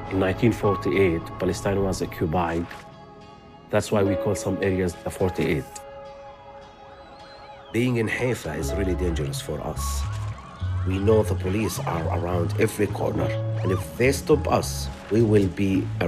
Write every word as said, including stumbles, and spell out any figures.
In nineteen forty-eight, Palestine was occupied. That's why we call some areas the forty-eight. Being in Haifa is really dangerous for us. We know the police are around every corner, and if they stop us, we will be